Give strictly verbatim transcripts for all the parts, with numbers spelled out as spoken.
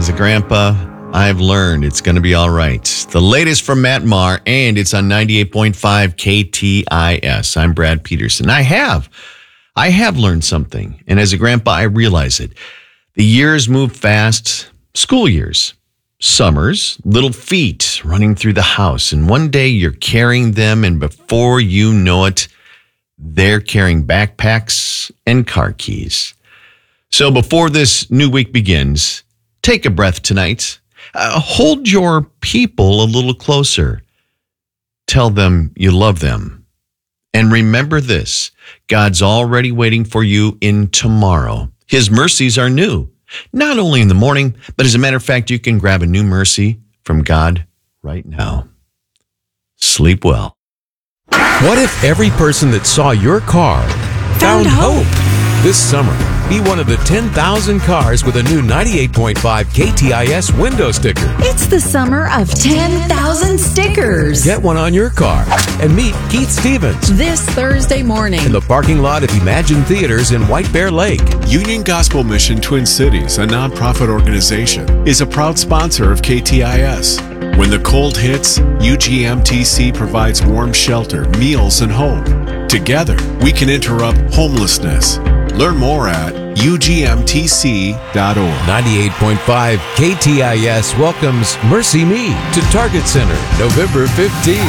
As a grandpa, I've learned it's going to be all right. The latest from Matt Maher, and it's on ninety-eight point five K T I S. I'm Brad Peterson. I have. I have learned something. And as a grandpa, I realize it. The years move fast. School years. Summers. Little feet running through the house. And one day you're carrying them, and before you know it, they're carrying backpacks and car keys. So before this new week begins, take a breath tonight. Uh, hold your people a little closer. Tell them you love them. And remember this, God's already waiting for you in tomorrow. His mercies are new, not only in the morning, but as a matter of fact, you can grab a new mercy from God right now. Sleep well. What if every person that saw your car found, found hope? This summer, be one of the ten thousand cars with a new ninety-eight point five K T I S window sticker. It's the summer of ten thousand stickers. Get one on your car and meet Keith Stevens this Thursday morning in the parking lot of Imagine Theaters in White Bear Lake. Union Gospel Mission Twin Cities, a nonprofit organization, is a proud sponsor of K T I S. When the cold hits, U G M T C provides warm shelter, meals, and hope. Together, we can interrupt homelessness. Learn more at U G M T C dot org. ninety-eight point five K T I S welcomes Mercy Me to Target Center November fifteenth.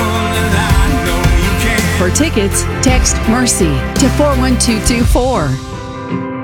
For tickets, text MERCY to four one two two four.